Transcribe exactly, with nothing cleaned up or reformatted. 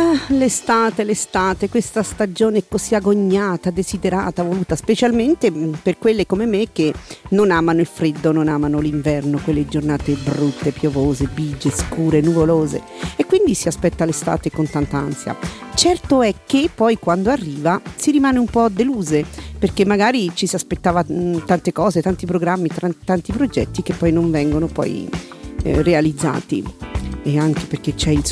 L'estate, l'estate, questa stagione così agognata, desiderata, voluta, specialmente per quelle come me che non amano il freddo, non amano l'inverno, quelle giornate brutte, piovose, bigie, scure, nuvolose, e quindi si aspetta l'estate con tanta ansia. Certo è che poi quando arriva si rimane un po' deluse, perché magari ci si aspettava mh, tante cose, tanti programmi, tra- tanti progetti che poi non vengono poi eh, realizzati, e anche perché c'è il